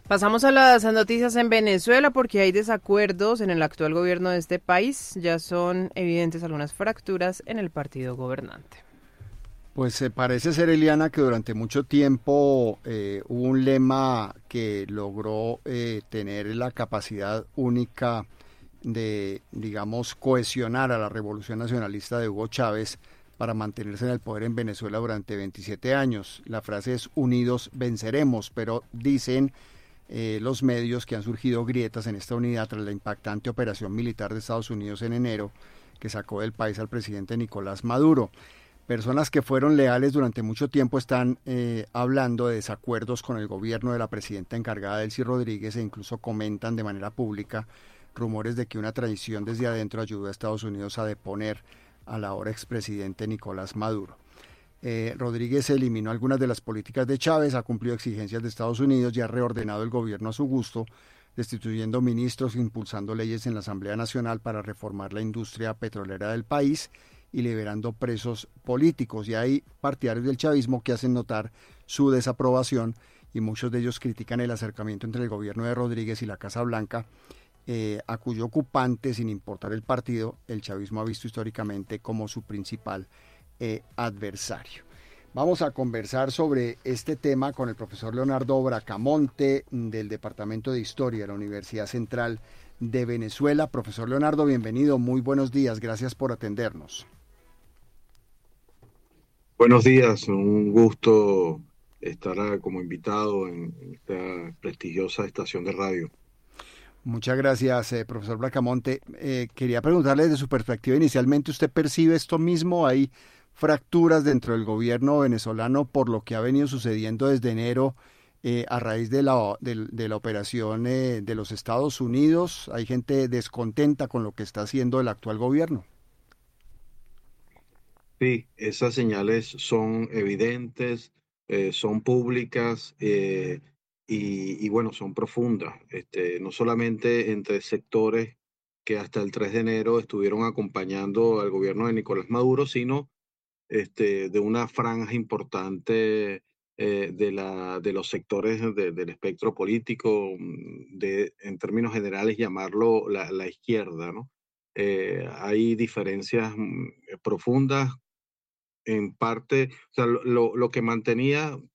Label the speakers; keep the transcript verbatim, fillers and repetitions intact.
Speaker 1: Pasamos a las noticias en Venezuela porque hay desacuerdos en el actual gobierno de este país. Ya son evidentes algunas fracturas en el partido gobernante.
Speaker 2: Pues se parece ser, Eliana, que durante mucho tiempo eh, hubo un lema que logró eh, tener la capacidad única de, digamos, cohesionar a la revolución nacionalista de Hugo Chávez para mantenerse en el poder en Venezuela durante veintisiete años. La frase es unidos venceremos, pero dicen eh, los medios que han surgido grietas en esta unidad tras la impactante operación militar de Estados Unidos en enero que sacó del país al presidente Nicolás Maduro. Personas que fueron leales durante mucho tiempo están eh, hablando de desacuerdos con el gobierno de la presidenta encargada, Delcy Rodríguez, e incluso comentan de manera pública rumores de que una traición desde adentro ayudó a Estados Unidos a deponer al ahora expresidente Nicolás Maduro. Eh, Rodríguez eliminó algunas de las políticas de Chávez, ha cumplido exigencias de Estados Unidos y ha reordenado el gobierno a su gusto, destituyendo ministros, impulsando leyes en la Asamblea Nacional para reformar la industria petrolera del país y liberando presos políticos. Y hay partidarios del chavismo que hacen notar su desaprobación y muchos de ellos critican el acercamiento entre el gobierno de Rodríguez y la Casa Blanca, eh, a cuyo ocupante, sin importar el partido, el chavismo ha visto históricamente como su principal eh, adversario. Vamos a conversar sobre este tema con el profesor Leonardo Bracamonte del Departamento de Historia de la Universidad Central de Venezuela. Profesor Leonardo, bienvenido, muy buenos días, gracias por atendernos.
Speaker 3: Buenos días, un gusto estar como invitado en esta prestigiosa estación de radio.
Speaker 2: Muchas gracias, eh, profesor Bracamonte. Eh, quería preguntarle desde su perspectiva inicialmente, ¿usted percibe esto mismo? ¿Hay fracturas dentro del gobierno venezolano por lo que ha venido sucediendo desde enero eh, a raíz de la, de, de la operación eh, de los Estados Unidos? ¿Hay gente descontenta con lo que está haciendo el actual gobierno?
Speaker 3: Sí, esas señales son evidentes, eh, son públicas eh, y, y bueno, son profundas. Este, no solamente entre sectores que hasta el tres de enero estuvieron acompañando al gobierno de Nicolás Maduro, sino este, de una franja importante eh, de, la, de los sectores de- del espectro político, mm, de, en términos generales llamarlo la, la izquierda, ¿no? Eh, hay diferencias mm, profundas en parte, o sea, lo, lo- lo que mantenía